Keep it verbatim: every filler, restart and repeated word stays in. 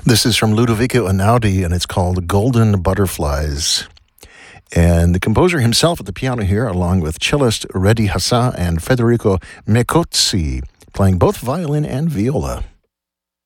This is from Ludovico Einaudi, and it's called Golden Butterflies. And the composer himself at the piano here, along with cellist Reddy Hassah and Federico Mecozzi, playing both violin and viola.